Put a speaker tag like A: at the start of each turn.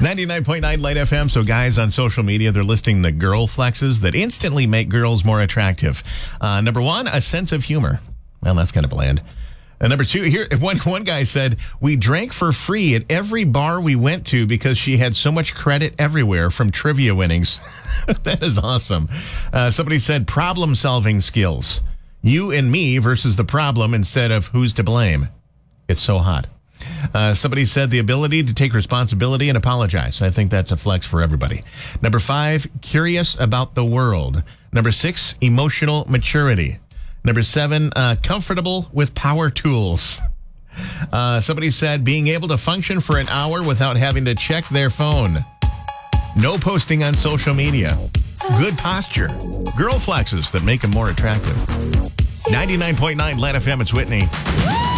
A: 99.9 Light FM. So guys on social media, they're listing the girl flexes that instantly make girls more attractive. Number one, a sense of humor. Well, that's kind of bland. Number two, here, one guy said, we drank for free at every bar we went to because she had so much credit everywhere from trivia winnings. That is awesome. Somebody said problem-solving skills. You and me versus the problem instead of who's to blame. It's so hot. Somebody said the ability to take responsibility and apologize. I think that's a flex for everybody. Number 5, curious about the world. Number 6, emotional maturity. Number 7, comfortable with power tools. Somebody said being able to function for an hour without having to check their phone. No posting on social media. Good posture. Girl flexes that make them more attractive. 99.9 Light FM, it's Whitney.